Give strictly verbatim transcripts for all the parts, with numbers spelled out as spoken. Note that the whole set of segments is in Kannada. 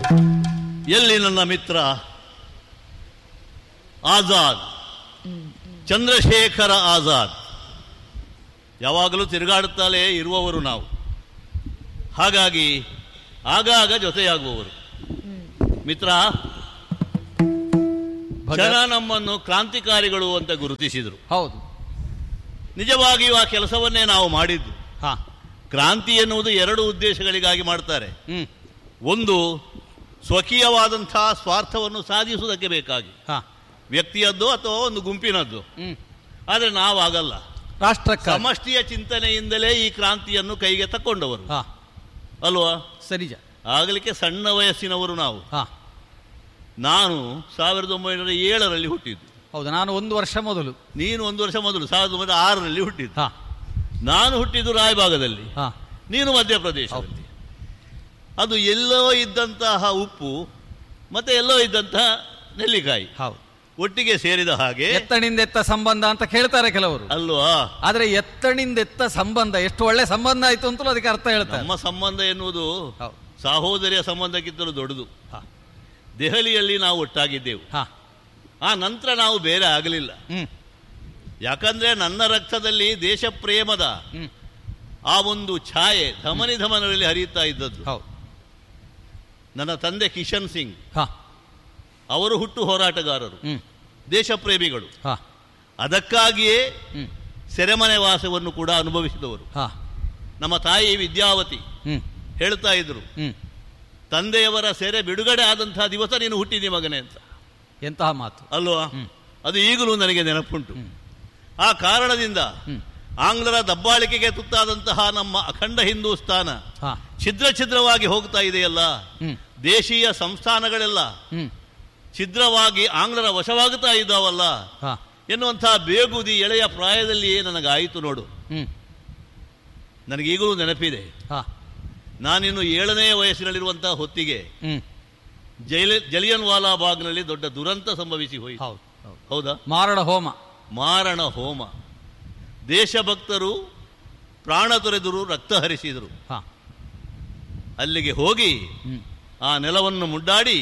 ಎಲ್ಲಿ ನನ್ನ ಮಿತ್ರ ಆಜಾದ್, ಚಂದ್ರಶೇಖರ ಆಜಾದ್. ಯಾವಾಗಲೂ ತಿರುಗಾಡುತ್ತಲೇ ಇರುವವರು ನಾವು, ಹಾಗಾಗಿ ಆಗಾಗ ಜೊತೆಯಾಗುವವರು. ಮಿತ್ರ, ಜನ ನಮ್ಮನ್ನು ಕ್ರಾಂತಿಕಾರಿಗಳು ಅಂತ ಗುರುತಿಸಿದರು. ಹೌದು, ನಿಜವಾಗಿಯೂ ಆ ಕೆಲಸವನ್ನೇ ನಾವು ಮಾಡಿದ್ದು. ಹಾ, ಕ್ರಾಂತಿ ಎನ್ನುವುದು ಎರಡು ಉದ್ದೇಶಗಳಿಗಾಗಿ ಮಾಡ್ತಾರೆ. ಒಂದು, ಸ್ವಕೀಯವಾದಂತಹ ಸ್ವಾರ್ಥವನ್ನು ಸಾಧಿಸುವುದಕ್ಕೆ ಬೇಕಾಗಿ, ವ್ಯಕ್ತಿಯದ್ದು ಅಥವಾ ಒಂದು ಗುಂಪಿನದ್ದು. ಆದರೆ ನಾವಾಗಲ್ಲ, ರಾಷ್ಟ್ರ ಸಮಷ್ಟಿಯ ಚಿಂತನೆಯಿಂದಲೇ ಈ ಕ್ರಾಂತಿಯನ್ನು ಕೈಗೆ ತಕ್ಕೊಂಡವರು ಅಲ್ವಾ? ಸರಿಜ. ಆಗಲಿಕ್ಕೆ ಸಣ್ಣ ವಯಸ್ಸಿನವರು ನಾವು. ನಾನು ಸಾವಿರದ ಒಂಬೈನೂರ ಏಳರಲ್ಲಿ ಹುಟ್ಟಿದ್ದು. ಹೌದು, ನಾನು ಒಂದು ವರ್ಷ ಮೊದಲು. ನೀನು ಒಂದು ವರ್ಷ ಮೊದಲು, ಸಾವಿರದ ಒಂಬೈನೂರ ಆರರಲ್ಲಿ ಹುಟ್ಟಿದ್ದು. ನಾನು ಹುಟ್ಟಿದ್ದು ರಾಯಭಾಗದಲ್ಲಿ, ನೀನು ಮಧ್ಯಪ್ರದೇಶದಲ್ಲಿ. ಅದು ಎಲ್ಲೋ ಇದ್ದಂತಹ ಉಪ್ಪು ಮತ್ತೆ ಎಲ್ಲೋ ಇದ್ದಂತಹ ನೆಲ್ಲಿಕಾಯಿ ಒಟ್ಟಿಗೆ ಸೇರಿದ ಹಾಗೆ. ಎತ್ತಣಿಂದೆತ್ತ ಸಂಬಂಧ ಅಂತ ಕೇಳ್ತಾರೆ ಕೆಲವರು, ಅಲ್ವಾ? ಆದ್ರೆ ಎತ್ತಣಿಂದೆತ್ತ ಸಂಬಂಧ ಎಷ್ಟು ಒಳ್ಳೆ ಸಂಬಂಧ ಆಯ್ತು ಅಂತಲೂ ಅದಕ್ಕೆ ಅರ್ಥ ಹೇಳ್ತಾರೆ. ನಮ್ಮ ಸಂಬಂಧ ಎನ್ನುವುದು ಸಹೋದರಿಯ ಸಂಬಂಧಕ್ಕಿಂತಲೂ ದೊಡ್ಡದು. ದೆಹಲಿಯಲ್ಲಿ ನಾವು ಒಟ್ಟಾಗಿದ್ದೆವು. ಆ ನಂತರ ನಾವು ಬೇರೆ ಆಗಲಿಲ್ಲ. ಯಾಕಂದ್ರೆ ನನ್ನ ರಕ್ತದಲ್ಲಿ ದೇಶ ಪ್ರೇಮದ ಆ ಒಂದು ಛಾಯೆ ಧಮನಿ ಧಮನದಲ್ಲಿ ಹರಿಯುತ್ತಾ ಇದ್ದದ್ದು. ನನ್ನ ತಂದೆ ಕಿಶನ್ ಸಿಂಗ್, ಅವರು ಹುಟ್ಟು ಹೋರಾಟಗಾರರು, ದೇಶ ಪ್ರೇಮಿಗಳು. ಅದಕ್ಕಾಗಿಯೇ ಸೆರೆಮನೆ ವಾಸವನ್ನು ಕೂಡ ಅನುಭವಿಸಿದವರು. ನಮ್ಮ ತಾಯಿ ವಿದ್ಯಾವತಿ ಹೇಳ್ತಾ ಇದ್ರು, ತಂದೆಯವರ ಸೆರೆ ಬಿಡುಗಡೆ ಆದಂತಹ ದಿವಸ ನೀನು ಹುಟ್ಟಿದಿ ಮಗನೇ ಅಂತ. ಎಂತಹ ಮಾತು ಅಲ್ವಾ? ಅದು ಈಗಲೂ ನನಗೆ ನೆನಪುಂಟು. ಆ ಕಾರಣದಿಂದ ಆಂಗ್ಲರ ದಬ್ಬಾಳಿಕೆಗೆ ತುತ್ತಾದಂತಹ ನಮ್ಮ ಅಖಂಡ ಹಿಂದೂಸ್ತಾನ ಛಿದ್ರ ಛಿದ್ರವಾಗಿ ಹೋಗ್ತಾ ಇದೆಯಲ್ಲ, ದೇಶೀಯ ಸಂಸ್ಥಾನಗಳೆಲ್ಲ ಛಿದ್ರವಾಗಿ ಆಂಗ್ಲರ ವಶವಾಗುತ್ತಾ ಇದ್ದಾವಲ್ಲ ಎನ್ನುವಂತಹ ಬೇಗುದಿ ಎಳೆಯ ಪ್ರಾಯದಲ್ಲಿಯೇ ನನಗಾಯಿತು ನೋಡು. ನನಗೀಗಲೂ ನೆನಪಿದೆ. ನಾನಿನ್ನು ಏಳನೇ ವಯಸ್ಸಿನಲ್ಲಿರುವಂತಹ ಹೊತ್ತಿಗೆ ಜೈಲ ಜಲಿಯನ್ ವಾಲಾ ಬಾಗ್ನಲ್ಲಿ ದೊಡ್ಡ ದುರಂತ ಸಂಭವಿಸಿ ಹೋಯಿತು. ಹೌದಾ? ಮಾರಣ ಹೋಮ. ಮಾರಣ ಹೋಮ. ದೇಶಭಕ್ತರು ಪ್ರಾಣ ತೊರೆದರು, ರಕ್ತ ಹರಿಸಿದರು. ಅಲ್ಲಿಗೆ ಹೋಗಿ ಆ ನೆಲವನ್ನು ಮುಡ್ಡಾಡಿ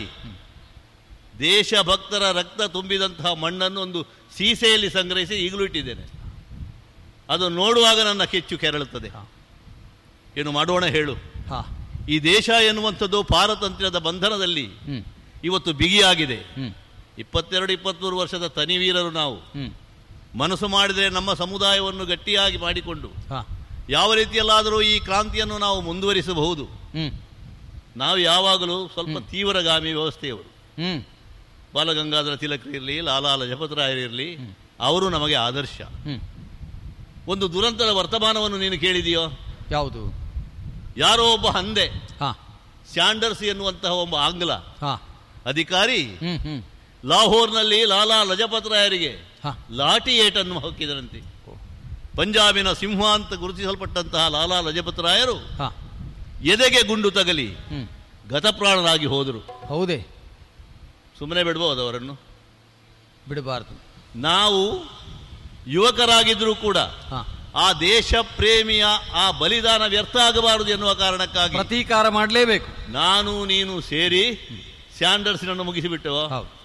ದೇಶಭಕ್ತರ ರಕ್ತ ತುಂಬಿದಂತಹ ಮಣ್ಣನ್ನು ಒಂದು ಸೀಸೆಯಲ್ಲಿ ಸಂಗ್ರಹಿಸಿ ಈಗಲೂ ಇಟ್ಟಿದ್ದೇನೆ. ಅದು ನೋಡುವಾಗ ನನ್ನ ಕೆಚ್ಚು ಕೆರಳುತ್ತದೆ. ಏನು ಮಾಡೋಣ ಹೇಳು? ಈ ದೇಶ ಎನ್ನುವಂಥದ್ದು ಪಾರತಂತ್ರ್ಯದ ಬಂಧನದಲ್ಲಿ ಇವತ್ತು ಬಿಗಿಯಾಗಿದೆ. ಇಪ್ಪತ್ತೆರಡು ಇಪ್ಪತ್ಮೂರು ವರ್ಷದ ತನಿವೀರರು ನಾವು. ಮನಸ್ಸು ಮಾಡಿದರೆ ನಮ್ಮ ಸಮುದಾಯವನ್ನು ಗಟ್ಟಿಯಾಗಿ ಮಾಡಿಕೊಂಡು ಯಾವ ರೀತಿಯಲ್ಲಾದರೂ ಈ ಕ್ರಾಂತಿಯನ್ನು ನಾವು ಮುಂದುವರಿಸಬಹುದು. ನಾವು ಯಾವಾಗಲೂ ಸ್ವಲ್ಪ ತೀವ್ರಗಾಮಿ ವ್ಯವಸ್ಥೆಯವರು. ಬಾಲಗಂಗಾಧರ ತಿಲಕರಿರಲಿ, ಲಾಲಾ ಲಜಪತರಾಯರಿರಲಿ, ಅವರು ನಮಗೆ ಆದರ್ಶ. ಒಂದು ದುರಂತದ ವರ್ತಮಾನವನ್ನು ನೀನು ಕೇಳಿದೆಯೋ? ಯಾವುದು? ಯಾರೋ ಒಬ್ಬ ಹಂದೆ, ಸ್ಯಾಂಡರ್ಸ್ ಎನ್ನುವಂತಹ ಒಬ್ಬ ಆಂಗ್ಲ ಅಧಿಕಾರಿ ಲಾಹೋರ್ನಲ್ಲಿ ಲಾಲಾ ಲಜಪತರಾಯರಿಗೆ ಲಾಠಿ ಏಟನ್ನು ಹಾಕಿದರಂತೆ. ಪಂಜಾಬಿನ ಸಿಂಹ ಅಂತ ಗುರುತಿಸಲ್ಪಟ್ಟಂತಹ ಲಾಲಾ ಲಜಪತರಾಯರು ಎದೆಗೆ ಗುಂಡು ತಗಲಿ ಗತಪ್ರಾಣರಾಗಿ ಹೋದರು. ಹೌದೇ? ಸುಮ್ಮನೆ ಬಿಡಬಹುದು ಅವರನ್ನು? ಬಿಡಬಾರದು. ನಾವು ಯುವಕರಾಗಿದ್ರೂ ಕೂಡ ಆ ದೇಶ ಪ್ರೇಮಿಯ ಆ ಬಲಿದಾನ ವ್ಯರ್ಥ ಆಗಬಾರದು ಎನ್ನುವ ಕಾರಣಕ್ಕಾಗಿ ಪ್ರತೀಕಾರ ಮಾಡಲೇಬೇಕು. ನಾನು ನೀನು ಸೇರಿ ಸ್ಯಾಂಡರ್ಸ್ನನ್ನು ಮುಗಿಸಿಬಿಟ್ಟೆವು.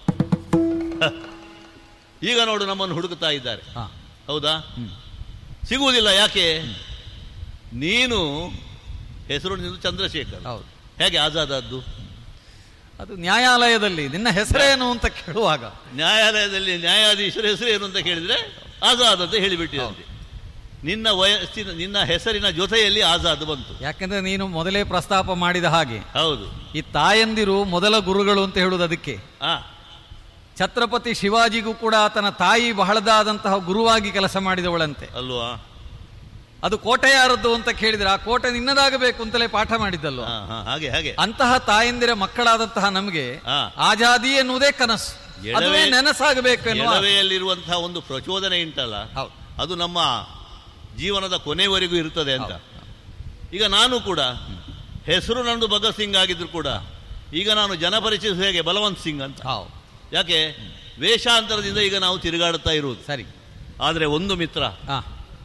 ಈಗ ನೋಡು, ನಮ್ಮನ್ನು ಹುಡುಕುತ್ತಾ ಇದ್ದಾರೆ. ಹೌದಾ? ಸಿಗುವುದಿಲ್ಲ. ಯಾಕೆ? ನೀನು ಹೆಸರು ನಿಂದು ಚಂದ್ರಶೇಖರ್. ಹೇಗೆ ಆಜಾದದ್ದು? ಅದು ನ್ಯಾಯಾಲಯದಲ್ಲಿ ನಿನ್ನ ಹೆಸರೇನು ಅಂತ ಕೇಳುವಾಗ, ನ್ಯಾಯಾಲಯದಲ್ಲಿ ನ್ಯಾಯಾಧೀಶರ ಹೆಸರು ಏನು ಅಂತ ಕೇಳಿದ್ರೆ ಆಜಾದ್ ಅಂತ ಹೇಳಿಬಿಟ್ಟಿದಂತೆ. ನಿನ್ನ ವಯಸ್ಸಿನ ನಿನ್ನ ಹೆಸರಿನ ಜೊತೆಯಲ್ಲಿ ಆಜಾದ್ ಬಂತು. ಯಾಕೆಂದ್ರೆ ನೀನು ಮೊದಲೇ ಪ್ರಸ್ತಾಪ ಮಾಡಿದ ಹಾಗೆ, ಹೌದು, ಈ ತಾಯಂದಿರು ಮೊದಲ ಗುರುಗಳು ಅಂತ ಹೇಳುವುದು ಅದಕ್ಕೆ. ಛತ್ರಪತಿ ಶಿವಾಜಿಗೂ ಕೂಡ ಆತನ ತಾಯಿ ಬಹಳದಾದಂತಹ ಗುರುವಾಗಿ ಕೆಲಸ ಮಾಡಿದವಳಂತೆ ಅಲ್ವಾ? ಅದು ಕೋಟೆ ಯಾರದ್ದು ಅಂತ ಕೇಳಿದ್ರೆ ಆ ಕೋಟೆ ನಿನ್ನದಾಗಬೇಕು ಅಂತಲೇ ಪಾಠ ಮಾಡಿದ್ದಲ್ವ? ಹಾಗೆ ಹಾಗೆ ಅಂತಹ ತಾಯಂದಿರ ಮಕ್ಕಳಾದಂತಹ ನಮಗೆ ಆಜಾದಿ ಎನ್ನುವುದೇ ಕನಸು, ಅದುವೇ ನೆನಸಾಗಬೇಕು ಎನ್ನುವಂತಹ ಒಂದು ಪ್ರಚೋದನೆ ಉಂಟಲ್ಲ, ಅದು ನಮ್ಮ ಜೀವನದ ಕೊನೆವರೆಗೂ ಇರ್ತದೆ ಅಂತ. ಈಗ ನಾನು ಕೂಡ ಹೆಸರು ನಂದು ಭಗತ್ ಸಿಂಗ್ ಆಗಿದ್ರು ಕೂಡ ಈಗ ನಾನು ಜನಪರಿಚಯ ಹೇಗೆ ಬಲವಂತ್ ಸಿಂಗ್ ಅಂತ. ಯಾಕೆ? ವೇಷಾಂತರದಿಂದ ಈಗ ನಾವು ತಿರುಗಾಡುತ್ತಾ ಇರುವುದು. ಸರಿ. ಆದರೆ ಒಂದು ಮಿತ್ರ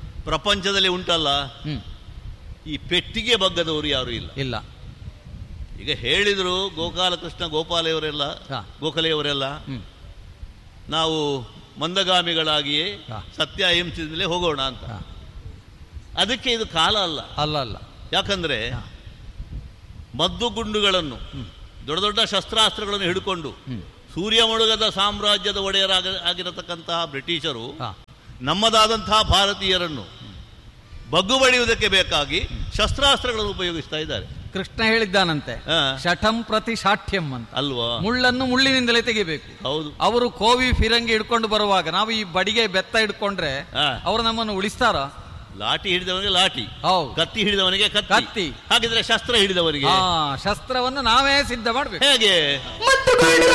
ಪ್ರಪಂಚದಲ್ಲಿ ಉಂಟಲ್ಲ, ಈ ಪೆಟ್ಟಿಗೆ ಬಗ್ಗದವರು ಯಾರು ಇಲ್ಲ. ಇಲ್ಲ. ಈಗ ಹೇಳಿದ್ರು ಗೋಪಾಲಕೃಷ್ಣ ಗೋಪಾಲೆಯವರೆಲ್ಲ ಹಾ. ಗೋಖಲೆಯವರೆಲ್ಲ ಹ್ಮ್. ನಾವು ಮಂದಗಾಮಿಗಳಾಗಿಯೇ ಹಾ. ಸತ್ಯ ಅಹಿಂಸೆಯಿಂದಲೇ ಹೋಗೋಣ ಅಂತ. ಹಾ. ಅದಕ್ಕೆ ಇದು ಕಾಲ ಅಲ್ಲ. ಅಲ್ಲ ಅಲ್ಲ ಯಾಕಂದ್ರೆ ಹಾ. ಮದ್ದು ಗುಂಡುಗಳನ್ನು ದೊಡ್ಡ ದೊಡ್ಡ ಶಸ್ತ್ರಾಸ್ತ್ರಗಳನ್ನು ಹಿಡ್ಕೊಂಡು ಸೂರ್ಯ ಮುಳುಗದ ಸಾಮ್ರಾಜ್ಯದ ಒಡೆಯರಾಗ ಆಗಿರತಕ್ಕಂತಹ ಬ್ರಿಟಿಷರು ಹಾ. ನಮ್ಮದಾದಂತಹ ಭಾರತೀಯರನ್ನು ಬಗ್ಗು ಬಡಿಯುವುದಕ್ಕೆ ಬೇಕಾಗಿ ಶಸ್ತ್ರಾಸ್ತ್ರಗಳನ್ನು ಉಪಯೋಗಿಸ್ತಾ ಇದ್ದಾರೆ. ಕೃಷ್ಣ ಹೇಳಿದ್ದಾನಂತೆ, ಹಾ. ಶಠಂ ಪ್ರತಿ ಶಾಠ್ಯಂ ಅಂತ. ಅಲ್ವಾ? ಮುಳ್ಳನ್ನು ಮುಳ್ಳಿನಿಂದಲೇ ತೆಗಿಬೇಕು. ಹೌದು. ಅವರು ಕೋವಿ ಫಿರಂಗಿ ಹಿಡ್ಕೊಂಡು ಬರುವಾಗ ನಾವು ಈ ಬಡಿಗೆ ಬೆತ್ತ ಹಿಡ್ಕೊಂಡ್ರೆ ಹಾ. ಅವರು ನಮ್ಮನ್ನು ಉಳಿಸ್ತಾರ? ಲಾಠಿ ಹಿಡಿದವನಿಗೆ ಲಾಠಿ, ಹೌದು. ಕತ್ತಿ ಹಿಡಿದವನಿಗೆ ಕತ್ತಿ. ಕತ್ತಿ. ಹಾಗಿದ್ರೆ ಶಸ್ತ್ರ ಹಿಡಿದವನಿಗೆ ಹಾ, ಶಸ್ತ್ರವನ್ನು ನಾವೇ ಸಿದ್ಧ ಮಾಡ್ಬೇಕು. ಹೇಗೆ?